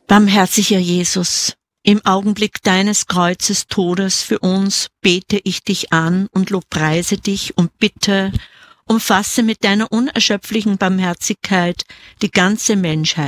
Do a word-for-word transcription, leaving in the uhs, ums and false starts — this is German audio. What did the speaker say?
Barmherziger Jesus, im Augenblick deines Kreuzes Todes für uns bete ich dich an und lobpreise dich und bitte, umfasse mit deiner unerschöpflichen Barmherzigkeit die ganze Menschheit.